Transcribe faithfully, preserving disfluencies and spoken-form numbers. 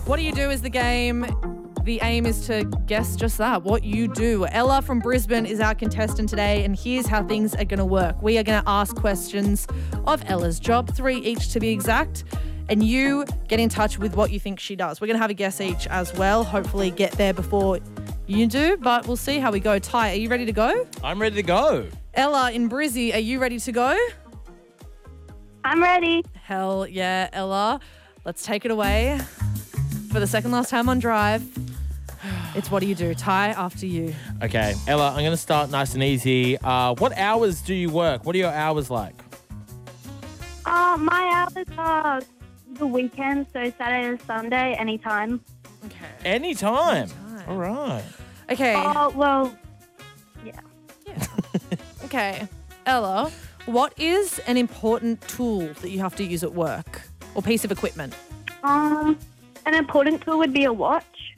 What do you do is the game. The aim is to guess just that, what you do. Ella from Brisbane is our contestant today, and here's how things are going to work. We are going to ask questions of Ella's job, three each to be exact, and you get in touch with what you think she does. We're going to have a guess each as well, hopefully get there before you do, but we'll see how we go. Ty, are you ready to go? I'm ready to go. Ella in Brizzy, are you ready to go? I'm ready. Hell yeah, Ella. Let's take it away. For the second last time on Drive, it's what do you do? Ty, after you. Okay, Ella, I'm going to start nice and easy. Uh, what hours do you work? What are your hours like? Uh, my hours are the weekend, so Saturday and Sunday, anytime. Okay. Anytime. Anytime. All right. Okay. Oh, well, yeah. Okay. Ella, what is an important tool that you have to use at work or piece of equipment? Um, an important tool would be a watch.